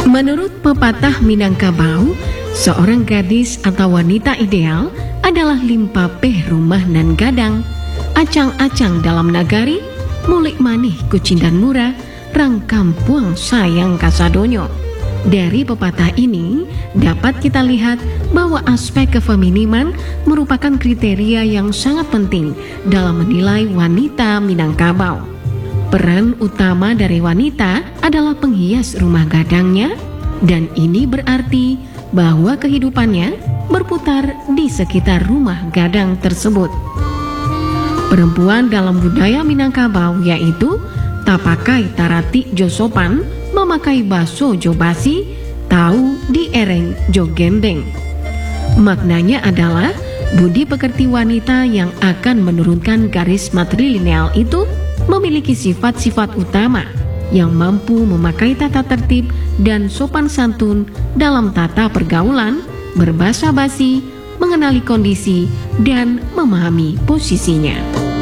Menurut pepatah Minangkabau, seorang gadis atau wanita ideal adalah limpapeh rumah nan gadang, acang-acang dalam nagari, mulik manih kucindan murah, rang kampuang sayang kasadonyo. Dari pepatah ini dapat kita lihat bahwa aspek kefeminiman merupakan kriteria yang sangat penting dalam menilai wanita Minangkabau. Peran utama dari wanita adalah penghias rumah gadangnya, dan ini berarti bahwa kehidupannya berputar di sekitar rumah gadang tersebut. Perempuan dalam budaya Minangkabau yaitu tapakai tarati jo sopan, memakai baso jo basi, tahu di ereng jo gembeng. Maknanya adalah budi pekerti wanita yang akan menurunkan garis matrilineal itu memiliki sifat-sifat utama yang mampu memakai tata tertib dan sopan santun dalam tata pergaulan, berbasa basi, mengenali kondisi, dan memahami posisinya.